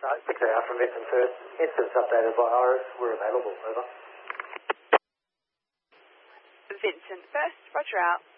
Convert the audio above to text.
6 hour from Vincent First. Instance updated by Iris. We're available. Over. Vincent First, roger out.